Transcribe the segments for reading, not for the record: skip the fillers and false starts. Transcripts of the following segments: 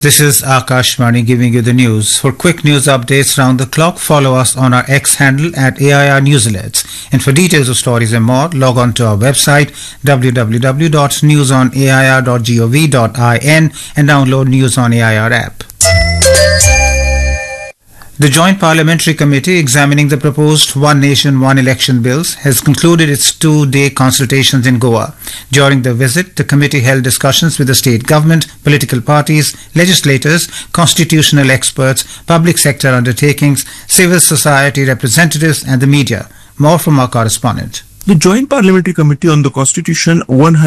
This is Akashvani giving you the news. For quick news updates round the clock, follow us on our X handle at AIR News Alerts. And for details of stories and more, log on to our website www.newsonair.gov.in and download News on AIR app. The Joint Parliamentary Committee examining the proposed One Nation, One Election bills has concluded its two-day consultations in Goa. During the visit, the committee held discussions with the state government, political parties, legislators, constitutional experts, public sector undertakings, civil society representatives and the media. More from our correspondent. The Joint Parliamentary Committee on the Constitution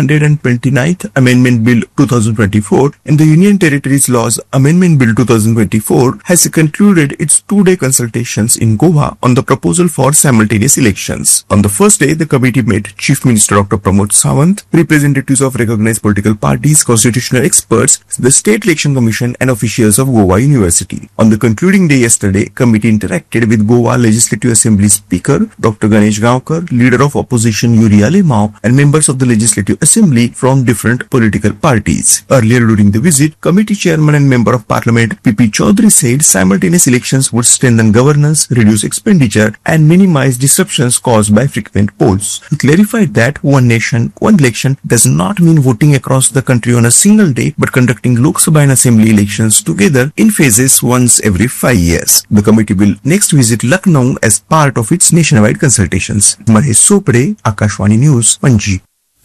129th Amendment Bill 2024 and the Union Territories Laws Amendment Bill 2024 has concluded its two-day consultations in Goa on the proposal for simultaneous elections. On the first day, the committee met Chief Minister Dr. Pramod Sawant, representatives of recognized political parties, constitutional experts, the State Election Commission and officials of Goa University. On the concluding day yesterday, committee interacted with Goa Legislative Assembly Speaker Dr. Ganesh Gaonkar, leader of opposition Yuri Alemao and members of the Legislative Assembly from different political parties. Earlier during the visit, committee chairman and member of parliament P.P. Chaudhary said simultaneous elections would strengthen governance, reduce expenditure and minimize disruptions caused by frequent polls. He clarified that one nation, one election does not mean voting across the country on a single day but conducting Lok Sabha and Assembly elections together in phases once every 5 years. The committee will next visit Lucknow as part of its nationwide consultations. Mahesh Sopade, Akashvani News, Panji.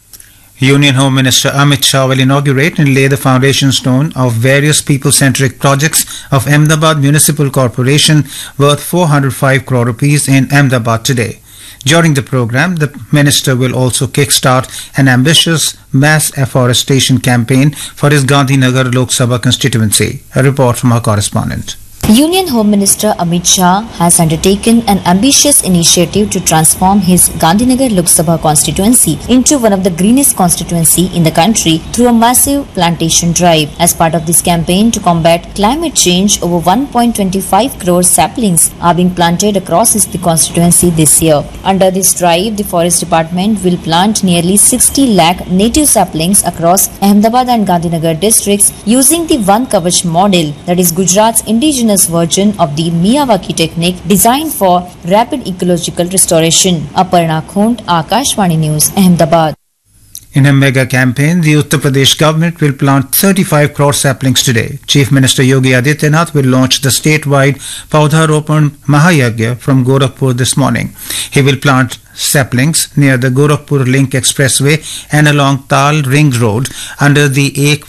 Union Home Minister Amit Shah will inaugurate and lay the foundation stone of various people-centric projects of Ahmedabad Municipal Corporation worth 405 crore rupees in Ahmedabad today. During the program, the minister will also kickstart an ambitious mass afforestation campaign for his Gandhinagar Lok Sabha constituency. A report from our correspondent. Union Home Minister Amit Shah has undertaken an ambitious initiative to transform his Gandhinagar Lok Sabha constituency into one of the greenest constituency in the country through a massive plantation drive. As part of this campaign to combat climate change, over 1.25 crore saplings are being planted across the constituency this year. Under this drive, the Forest Department will plant nearly 60 lakh native saplings across Ahmedabad and Gandhinagar districts using the One Kavach model, that is Gujarat's indigenous version of the Miyawaki technique designed for rapid ecological restoration. Aparna Khund, Akashvani News, Ahmedabad. In a mega campaign, the Uttar Pradesh government will plant 35 crore saplings today. Chief Minister Yogi Adityanath will launch the statewide Paudharopan Mahayagya from Gorakhpur this morning. He will plant saplings near the Gorakhpur Link Expressway and along Tal Ring Road under the Ek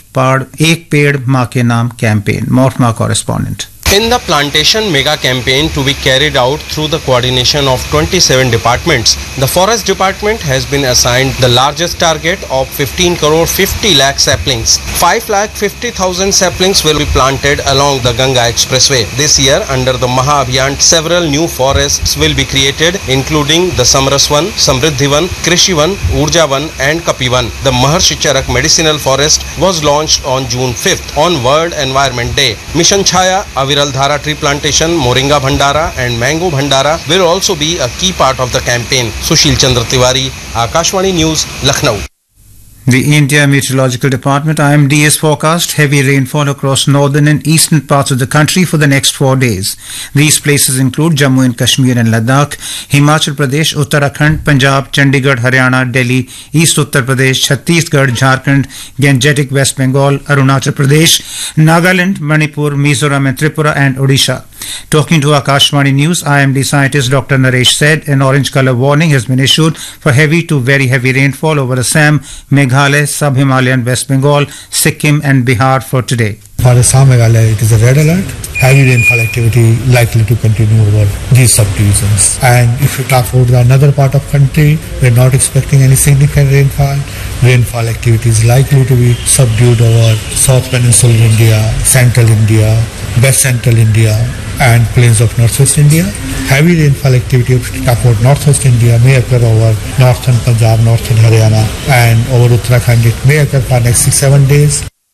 Ped Maa Ke Naam campaign. More from our correspondent. In the plantation mega campaign to be carried out through the coordination of 27 departments, the Forest Department has been assigned the largest target of 15 crore 50 lakh saplings. 5 lakh 50,000 saplings will be planted along the Ganga Expressway. This year, under the Maha Abhiyan, several new forests will be created, including the Samraswan, Samriddhivan, Krishivan, Urjavan and Kapivan. The Maharshi Charak Medicinal Forest was launched on June 5th on World Environment Day. Mission Chhaya, Aviral Dhara tree plantation, Moringa Bhandara and Mango Bhandara will also be a key part of the campaign. Sushil Chandra Tiwari, Akashvani News, Lucknow. The India Meteorological Department IMD has forecast heavy rainfall across northern and eastern parts of the country for the next 4 days. These places include Jammu and Kashmir and Ladakh, Himachal Pradesh, Uttarakhand, Punjab, Chandigarh, Haryana, Delhi, East Uttar Pradesh, Chhattisgarh, Jharkhand, Gangetic West Bengal, Arunachal Pradesh, Nagaland, Manipur, Mizoram and Tripura and Odisha. Talking to Akashvani News, IMD scientist Dr. Naresh said an orange color warning has been issued for heavy to very heavy rainfall over Assam, Meghalaya, Sub-Himalayan, West Bengal, Sikkim and Bihar for today. For Assam, Meghalaya, it is a red alert. Heavy rainfall activity likely to continue over these subdivisions. And if you talk about another part of country, we are not expecting any significant rainfall. Rainfall activity is likely to be subdued over South Peninsular India, Central India, West Central India and plains of Northwest India. Heavy rainfall activity of Northwest India may occur over Northern Punjab, Northern Haryana and over Uttarakhand. It may occur for next 6-7 days.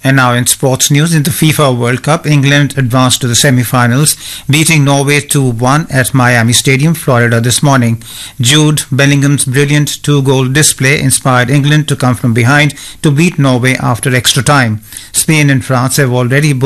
And now in sports news, in the FIFA World Cup, England advanced to the semi-finals, beating Norway 2-1 at Miami Stadium, Florida this morning. Jude Bellingham's brilliant two-goal display inspired England to come from behind to beat Norway after extra time. Spain and France have already